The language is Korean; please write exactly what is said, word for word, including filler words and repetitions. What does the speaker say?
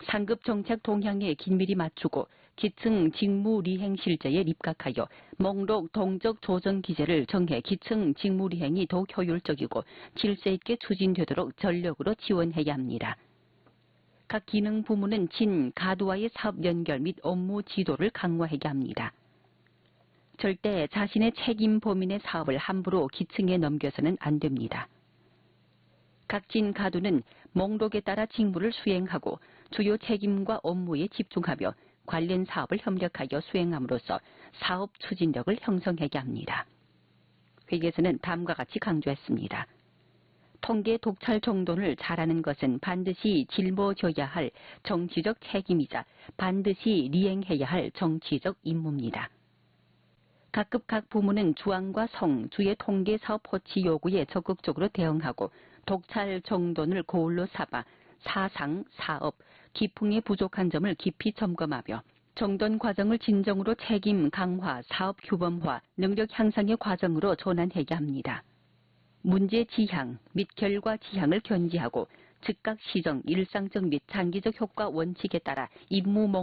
상급 정책 동향에 긴밀히 맞추고 기층 직무리행 실제에 입각하여 목록 동적 조정 기제를 정해 기층 직무리행이 더욱 효율적이고 질서 있게 추진되도록 전력으로 지원해야 합니다. 각 기능 부문은 진, 가두와의 사업 연결 및 업무 지도를 강화해야 합니다. 절대 자신의 책임 범위 내 사업을 함부로 기층에 넘겨서는 안 됩니다. 각 진, 가두는 목록에 따라 직무를 수행하고 주요 책임과 업무에 집중하며 관련 사업을 협력하여 수행함으로써 사업 추진력을 형성해야 합니다. 회의에서는 다음과 같이 강조했습니다. 통계 독찰 정돈을 잘하는 것은 반드시 짊어져야 할 정치적 책임이자 반드시 리행해야 할 정치적 임무입니다. 각급 각 부문은 주안과 성, 주의 통계 사업 호치 요구에 적극적으로 대응하고 독찰 정돈을 고울로 삼아 사상, 사업, 기풍의 부족한 점을 깊이 점검하며 정돈 과정을 진정으로 책임 강화, 사업 규범화, 능력 향상의 과정으로 전환해야 합니다. 문제 지향 및 결과 지향을 견지하고 즉각 시정, 일상적 및 장기적 효과 원칙에 따라 임무 목